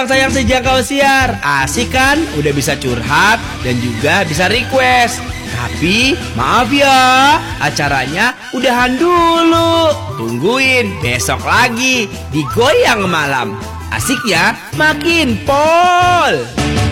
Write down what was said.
sayang sejak siar. Asik kan? Udah bisa curhat dan juga bisa request. Tapi maaf ya, acaranya udahan dulu. Tungguin besok lagi di Goyang Malam. Asik ya, makin pol.